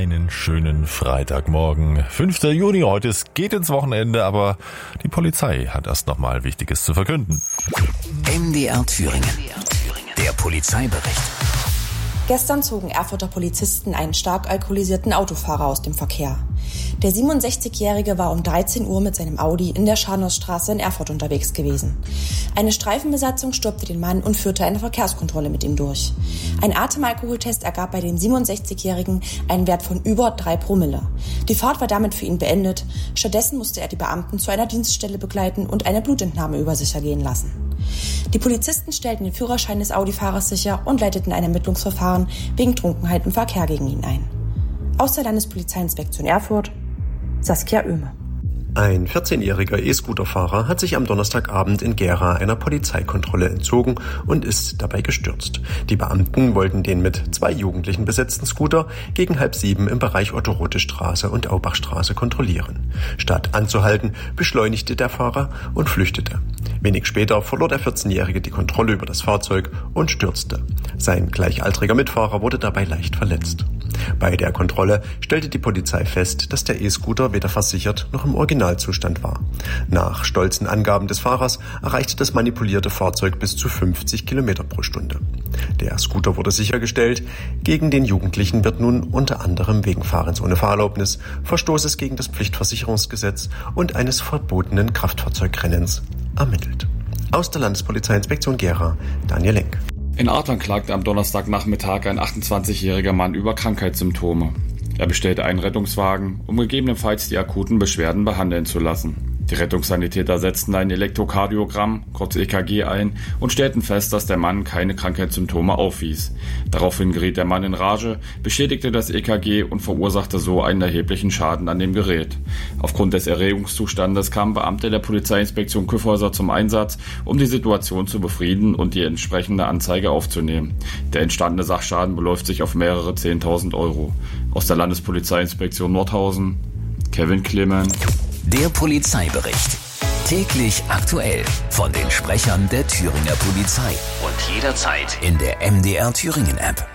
Einen schönen Freitagmorgen, 5. Juni. Heute, es geht ins Wochenende, aber die Polizei hat erst nochmal Wichtiges zu verkünden. MDR Thüringen. Der Polizeibericht. Gestern zogen Erfurter Polizisten einen stark alkoholisierten Autofahrer aus dem Verkehr. Der 67-Jährige war um 13 Uhr mit seinem Audi in der Scharnhorststraße in Erfurt unterwegs gewesen. Eine Streifenbesatzung stoppte den Mann und führte eine Verkehrskontrolle mit ihm durch. Ein Atemalkoholtest ergab bei dem 67-Jährigen einen Wert von über 3 Promille. Die Fahrt war damit für ihn beendet. Stattdessen musste er die Beamten zu einer Dienststelle begleiten und eine Blutentnahme über sich ergehen lassen. Die Polizisten stellten den Führerschein des Audi-Fahrers sicher und leiteten ein Ermittlungsverfahren wegen Trunkenheit im Verkehr gegen ihn ein. Aus der Landespolizeiinspektion Erfurt, Saskia Oehme. Ein 14-jähriger E-Scooter-Fahrer hat sich am Donnerstagabend in Gera einer Polizeikontrolle entzogen und ist dabei gestürzt. Die Beamten wollten den mit 2 Jugendlichen besetzten Scooter gegen 6:30 im Bereich Otto-Rothe-Straße und Aubachstraße kontrollieren. Statt anzuhalten, beschleunigte der Fahrer und flüchtete. Wenig später verlor der 14-Jährige die Kontrolle über das Fahrzeug und stürzte. Sein gleichaltriger Mitfahrer wurde dabei leicht verletzt. Bei der Kontrolle stellte die Polizei fest, dass der E-Scooter weder versichert noch im Originalzustand war. Nach stolzen Angaben des Fahrers erreichte das manipulierte Fahrzeug bis zu 50 Kilometer pro Stunde. Der Scooter wurde sichergestellt. Gegen den Jugendlichen wird nun unter anderem wegen Fahrens ohne Fahrerlaubnis, Verstoßes gegen das Pflichtversicherungsgesetz und eines verbotenen Kraftfahrzeugrennens ermittelt. Aus der Landespolizeiinspektion Gera, Daniel Lenk. In Adlern klagte am Donnerstagnachmittag ein 28-jähriger Mann über Krankheitssymptome. Er bestellte einen Rettungswagen, um gegebenenfalls die akuten Beschwerden behandeln zu lassen. Die Rettungssanitäter setzten ein Elektrokardiogramm, kurz EKG, ein und stellten fest, dass der Mann keine Krankheitssymptome aufwies. Daraufhin geriet der Mann in Rage, beschädigte das EKG und verursachte so einen erheblichen Schaden an dem Gerät. Aufgrund des Erregungszustandes kamen Beamte der Polizeiinspektion Kyffhäuser zum Einsatz, um die Situation zu befrieden und die entsprechende Anzeige aufzunehmen. Der entstandene Sachschaden beläuft sich auf mehrere 10.000 Euro. Aus der Landespolizeiinspektion Nordhausen, Kevin Clement. Der Polizeibericht. Täglich aktuell von den Sprechern der Thüringer Polizei. Und jederzeit in der MDR Thüringen App.